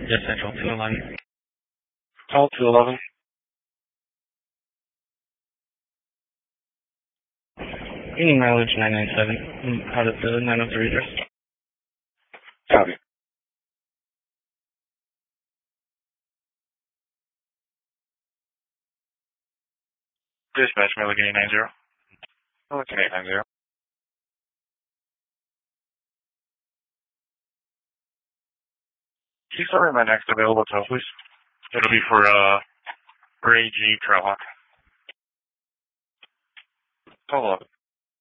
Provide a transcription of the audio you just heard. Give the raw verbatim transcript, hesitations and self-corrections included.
Yes, Central two eleven. Call two eleven. Any mileage nine nine seven. Out of the nine oh three address. Copy. Dispatch, Milligan eight nine zero. Milligan eight nine zero. Can you start my next available tow, please? It'll be for, uh, Gray G Trailhawk. Total.